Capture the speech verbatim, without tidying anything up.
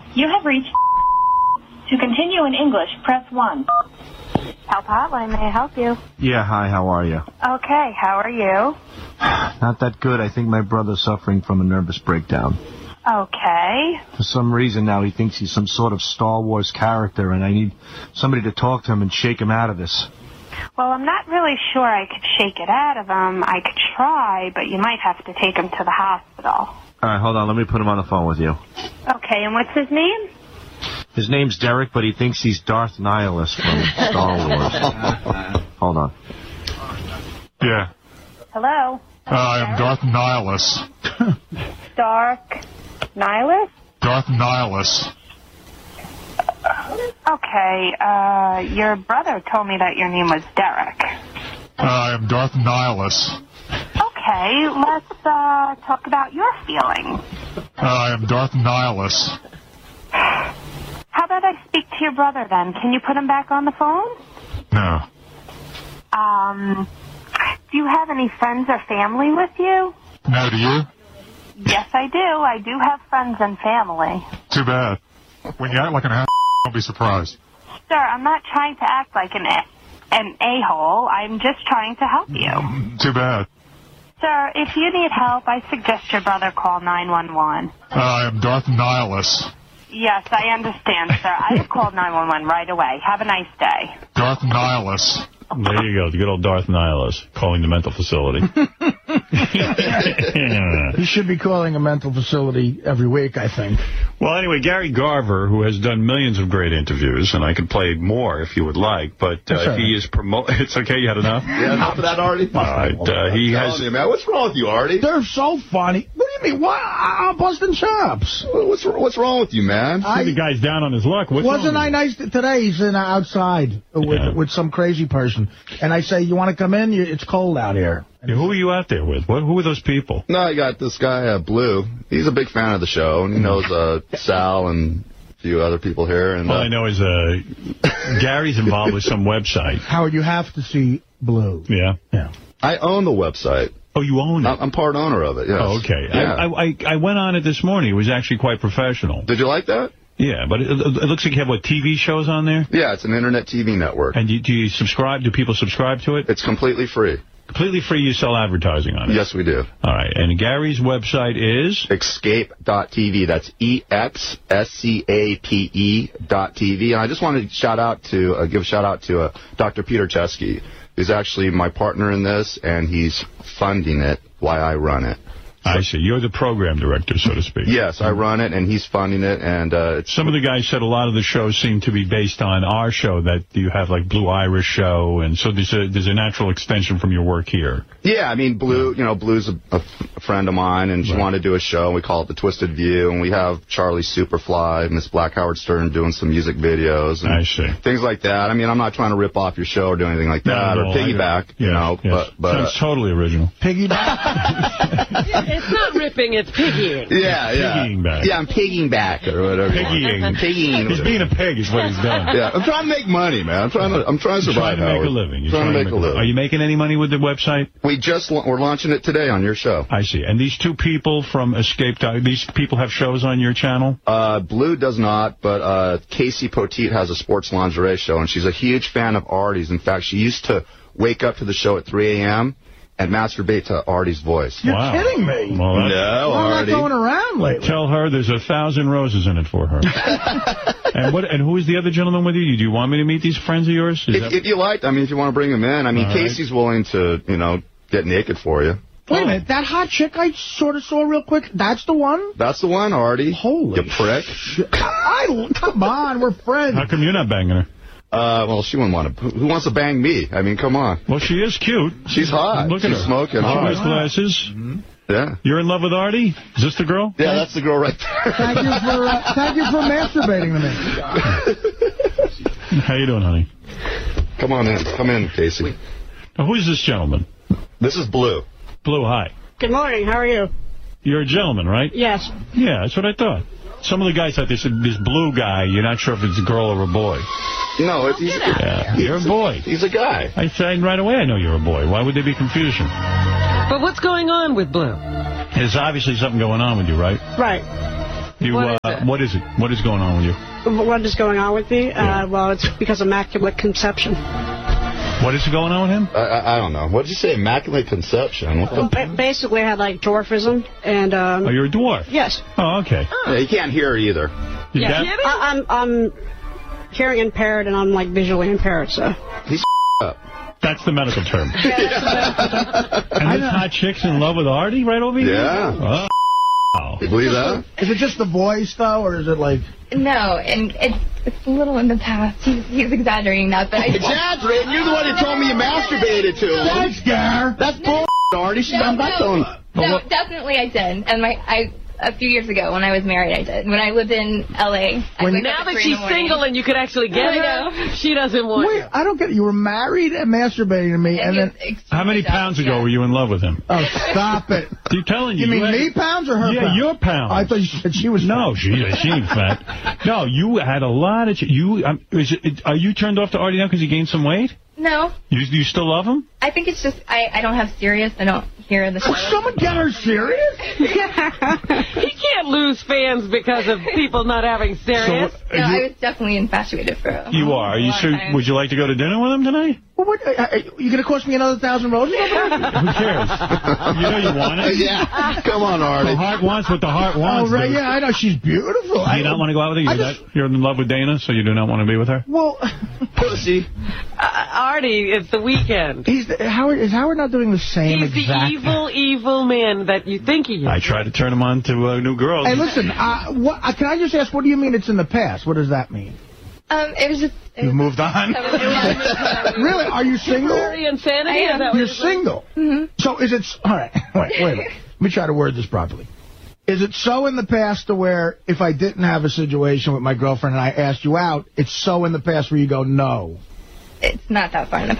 You have reached. To continue in English, press one. Help Hotline, may I help you? Yeah, hi, how are you? Okay, how are you? Not that good. I think my brother's suffering from a nervous breakdown. Okay. For some reason now he thinks he's some sort of Star Wars character, and I need somebody to talk to him and shake him out of this. Well, I'm not really sure I could shake it out of him. I could try, but you might have to take him to the hospital. All right, hold on. Let me put him on the phone with you. Okay, and what's his name? His name's Derek, but he thinks he's Darth Nihilus from Star Wars. Hold on. Yeah. Hello? Uh, I am Darth Nihilus. Dark Nihilus? Darth Nihilus. Okay, uh, your brother told me that your name was Derek. Uh, I am Darth Nihilus. Okay, let's, uh, talk about your feelings. Uh, I am Darth Nihilus. How about I speak to your brother, then? Can you put him back on the phone? No. Um, do you have any friends or family with you? No, do you? Yes, I do. I do have friends and family. Too bad. When you act like an ass, don't be surprised. Sir, I'm not trying to act like an a- an a-hole. I'm just trying to help you. Too bad. Sir, if you need help, I suggest your brother call nine one one. Uh, I am Darth Nihilus. Yes, I understand, sir. I have called nine one one right away. Have a nice day. Darth Nihilus. There you go, the good old Darth Nihilus, calling the mental facility. He should be calling a mental facility every week, I think. Well, anyway, Gary Garver, who has done millions of great interviews, and I could play more if you would like, but uh, Yes, he is promote. It's okay, you had enough? Yeah, enough of that, Artie? All right, uh, he I'm has... telling you, man, what's wrong with you, Artie? They're so funny. What do you mean? What? I'm busting chops. What's, what's wrong with you, man? I, the guy's down on his luck. What's wasn't wrong I nice today? He's in outside with, Yeah. with some crazy person. And I say, you want to come in? You, it's cold out here. Yeah, who are you out there with? What? Who are those people? No, I got this guy, uh, Blue. He's a big fan of the show, and he knows uh, Sal and a few other people here. And All uh, I know is uh, Gary's involved with some website. Howard, you have to see Blue. Yeah? Yeah. I own the website. Oh, you own it? I'm part owner of it, yes. Oh, okay. Yeah. I, I, I went on it this morning. It was actually quite professional. Did you like that? Yeah, but it, it looks like you have, what, T V shows on there? Yeah, it's an internet T V network. And do, do you subscribe? Do people subscribe to it? It's completely free. Completely free, you sell advertising on it? Yes, we do. All right, and Gary's website is? Escape dot T V. That's E X S C A P E dot T V. And I just wanted to shout out to, uh, give a shout out to uh, Doctor Peter Chesky, who's actually my partner in this, and he's funding it while I run it. I see. You're the program director, so to speak. Yes, I run it, and he's funding it. And uh, it's Some of the guys said a lot of the shows seem to be based on our show, that you have, like, Blue Irish Show, and so there's a, there's a natural extension from your work here. Yeah, I mean, Blue, you know, Blue's a, a, a friend of mine, and she Right. wanted to do a show, and we call it The Twisted View, and we have Charlie Superfly, Miss Black Howard Stern doing some music videos, and I see. things like that. I mean, I'm not trying to rip off your show or do anything like that, Not at or all. piggyback, I- you yes, know, yes. but... but Sounds totally original. Piggyback. It's not ripping, it's piggying. Yeah, yeah. Piggying back. Yeah, I'm pigging back or whatever. Piggying. Piggying. He's being a pig is what he's doing. Yeah, I'm trying to make money, man. I'm trying to, I'm trying to You're survive, trying to make Howard. a living. You're Trying, to make, a living. Are you making any money with the website? We just, we're launching it today on your show. I see. And these two people from Escape, these people have shows on your channel? Uh, Blue does not, but uh, Casey Poteet has a sports lingerie show, and she's a huge fan of Artie's. In fact, she used to wake up to the show at three A M and masturbate to Artie's voice. You're Wow. kidding me. Well, that's- No, I'm not Artie. going around lately. Tell her there's a thousand roses in it for her. and what? And who is the other gentleman with you? Do you want me to meet these friends of yours? Is If, that... if you like, I mean, if you want to bring them in, I mean, All right. Casey's willing to, you know, get naked for you. Wait a minute, that hot chick I sort of saw real quick, that's the one? That's the one, Artie. Holy You prick. shit. I, come on, we're friends. How come you're not banging her? Uh, well, she wouldn't want to. Who who wants to bang me? I mean, come on. Well, she is cute. She's hot. Look at She's her. smoking She hot. wears glasses. Mm-hmm. Yeah. You're in love with Artie? Is this the girl? Yeah, that's the girl right there. Thank you for uh, thank you for masturbating to me. How you doing, honey? Come on in. Come in, Casey. Now, who is this gentleman? This is Blue. Blue, hi. Good morning, how are you? You're a gentleman, right? Yes. Yeah, that's what I thought. Some of the guys thought this this blue guy, you're not sure if it's a girl or a boy. No, it's, he's, Yeah, you're a boy. he's a guy. I said right away I know you're a boy. Why would there be confusion? But what's going on with Blue? There's obviously something going on with you, right? Right. You, What is uh, it? what is it? What is going on with you? What is going on with me? Yeah. Uh, well, it's because of immaculate conception. What is going on with him? I, I, I don't know. What did you say? Immaculate conception? What the? Well, ba basically, I had like dwarfism, and um, Oh, you're a dwarf? yes, Oh, okay. Yeah, you can't hear either. You deaf? I, I'm I'm hearing impaired, and I'm like visually impaired. So He's up. That's the medical term. And this hot chick's in love with Artie right over here? Yeah. Oh. You believe that? Is it just the voice, though, or is it like... No, and it's it's a little in the past. He's, he's exaggerating that, but I Exaggerating? You're the one who told me you masturbated to him. Thanks, Gar. That's bull, Artie. She's No, not no. doing. No, definitely I did. And my I a few years ago when I was married, I did. When I lived in L A, I When- wake now up at that three in she's the morning. single and you could actually get I her, know. she doesn't want. Wait, I don't get it. You were married and masturbating to me, and then... How many pounds ago were you in love with him? Oh, stop it. I'm telling you. You mean had- me pounds or her Yeah, pounds? your pounds. I thought you said she was... No, she, she ain't fat. No, you had a lot of... Ch you, um, is it, are you turned off to Artie now because he gained some weight? No, You, you still love him? I think it's just I I don't have Sirius. I don't hear the show. Will someone get her serious? He can't lose fans because of people not having Sirius. So, No, you, I was definitely infatuated for a you are. Are you long sure? time. Would you like to go to dinner with him tonight? Well, what, uh, uh, you going to cost me another thousand roses? Who cares? You know you want it. Yeah. Come on, Artie. The heart wants what the heart Oh, wants. right, dude. yeah, I know. She's beautiful. Do you not want to go out with her? I You're, just- not, you're in love with Dana, so you do not want to be with her? Well, Pussy. Uh, Artie, it's the weekend. he's the, Howard, is Howard not doing the same He's the exact... evil, evil man that you think he is. I tried to turn him on to uh, new girls. Hey, listen, uh, what, uh, can I just ask, what do you mean it's in the past? What does that mean? Um, it was just. It You've was moved on? Yeah. Really? Are you single? Temporary insanity? I am. Is that what You're you're saying? single? Mm-hmm. So is it... All right, wait, wait a minute. Let me try to word this properly. Is it so in the past to where if I didn't have a situation with my girlfriend and I asked you out, it's so in the past where you go, no? It's not that far in the